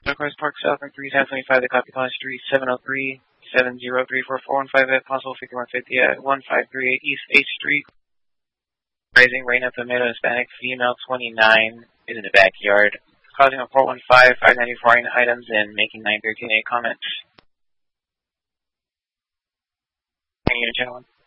Northwest Park South and 3725 the Copy College Street, 703-703-4415 at possible 5150 at 1538 East H Street. Rising rain at the middle, Hispanic female 29 is in the backyard, causing a 415-594 items and making 913 comments. Gentlemen.